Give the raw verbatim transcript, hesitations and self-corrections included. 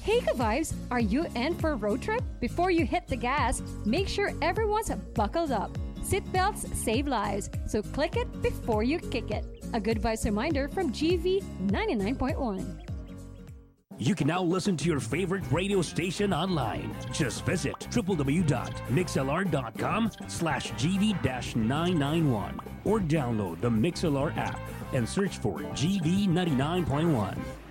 Hey Ka-Vibes, are you in for a road trip? Before you hit the gas, make sure everyone's buckled up. Seatbelts save lives, so click it before you kick it. A good vibes reminder from G V ninety-nine point one. You can now listen to your favorite radio station online. Just visit www.mixlr.com slash GV991 or download the MixLR app and search for G V ninety-nine point one.